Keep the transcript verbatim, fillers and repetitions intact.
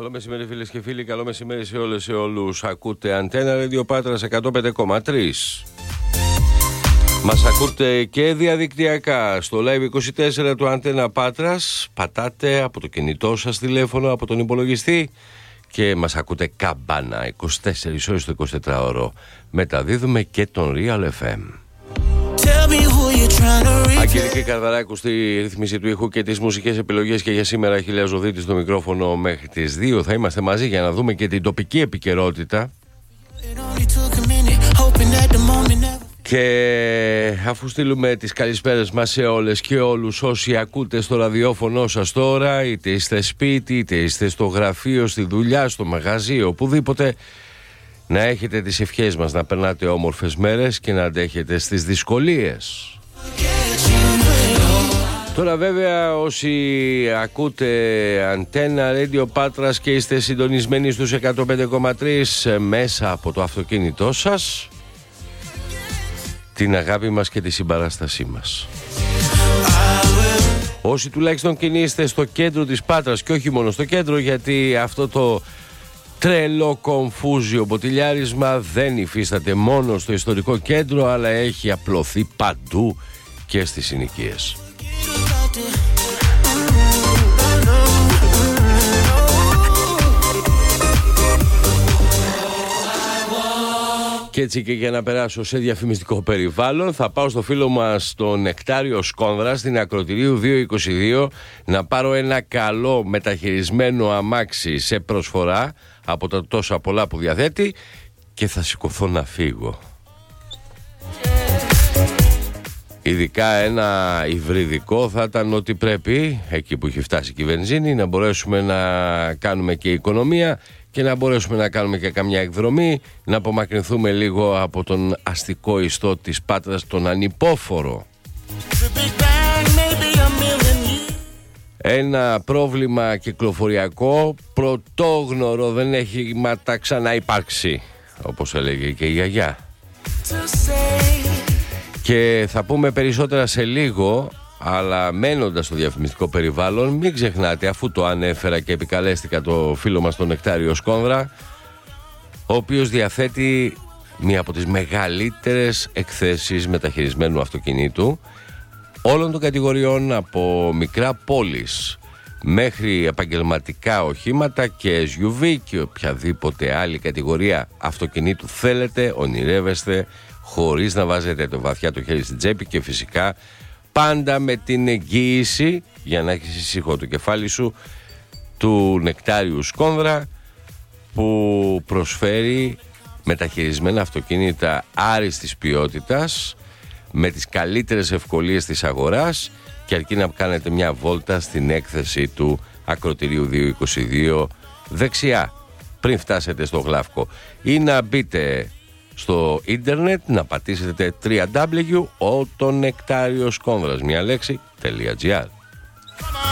Καλό μεσημέρι φίλες και φίλοι, καλό μεσημέρι σε όλες και όλους. Ακούτε Αντένα Radio Πάτρας εκατόν πέντε κόμμα τρία. Μας ακούτε και διαδικτυακά στο Live είκοσι τέσσερα του Αντένα Πάτρας. Πατάτε από το κινητό σας τηλέφωνο, από τον υπολογιστή και μας ακούτε καμπάνα είκοσι τέσσερις ώρες το εικοσιτετράωρο. Μεταδίδουμε και τον Real εφ εμ. Αγγελική Καρδαράκου στη ρύθμιση του ήχου και τις μουσικές επιλογές, και για σήμερα Αχιλλέας Ζωδίτης στο μικρόφωνο μέχρι τις δύο. Θα είμαστε μαζί για να δούμε και την τοπική επικαιρότητα. Και αφού στείλουμε τις καλησπέρες μας σε όλες και όλους όσοι ακούτε στο ραδιόφωνο σας τώρα, είτε είστε σπίτι, είτε είστε στο γραφείο, στη δουλειά, στο μαγαζί, οπουδήποτε, να έχετε τις ευχές μας, να περνάτε όμορφες μέρες και να αντέχετε στις δυσκολίες. Τώρα βέβαια όσοι ακούτε Αντένα Radio Πάτρας και είστε συντονισμένοι στους εκατόν πέντε κόμμα τρία μέσα από το αυτοκίνητό σας, την αγάπη μας και τη συμπαράστασή μας. Όσοι τουλάχιστον κινείστε στο κέντρο της Πάτρας, και όχι μόνο στο κέντρο, γιατί αυτό το τρελό κομφούζιο μποτιλιάρισμα δεν υφίσταται μόνο στο ιστορικό κέντρο, αλλά έχει απλωθεί παντού και στις συνοικίες. Και έτσι και για να περάσω σε διαφημιστικό περιβάλλον, θα πάω στο φίλο μας τον Νεκτάριο Σκόνδρα στην Ακροτηρίου δύο είκοσι δύο να πάρω ένα καλό μεταχειρισμένο αμάξι σε προσφορά από τα τόσα πολλά που διαθέτει και θα σηκωθώ να φύγω. Ειδικά ένα υβριδικό θα ήταν ό,τι πρέπει, εκεί που έχει φτάσει και η βενζίνη, να μπορέσουμε να κάνουμε και οικονομία και να μπορέσουμε να κάνουμε και καμιά εκδρομή, να απομακρυνθούμε λίγο από τον αστικό ιστό της Πάτρας, τον ανυπόφορο. Ένα πρόβλημα κυκλοφοριακό πρωτόγνωρο, δεν έχει ματα ξανά υπάρξει, όπως έλεγε και η γιαγιά. Και θα πούμε περισσότερα σε λίγο, αλλά μένοντας στο διαφημιστικό περιβάλλον, μην ξεχνάτε, αφού το ανέφερα και επικαλέστηκα το φίλο μας τον Νεκτάριο Σκόνδρα, ο οποίος διαθέτει μία από τις μεγαλύτερες εκθέσεις μεταχειρισμένου αυτοκινήτου όλων των κατηγοριών, από μικρά πόλεις μέχρι επαγγελματικά οχήματα και ες γιου βι και οποιαδήποτε άλλη κατηγορία αυτοκινήτου θέλετε, ονειρεύεστε, χωρίς να βάζετε το βαθιά το χέρι στην τσέπη, και φυσικά πάντα με την εγγύηση, για να έχεις ησυχό το κεφάλι σου, του Νεκτάριου Σκόνδρα, που προσφέρει μεταχειρισμένα αυτοκίνητα άριστης ποιότητας με τις καλύτερες ευκολίες της αγοράς, και αρκεί να κάνετε μια βόλτα στην έκθεση του Ακροτηρίου δύο είκοσι δύο δεξιά πριν φτάσετε στο Γλαύκο, ή να μπείτε στο ίντερνετ, να πατήσετε double-u double-u double-u τελεία ο τον Νεκτάριος Σκόνδρας, μια λέξη, .gr.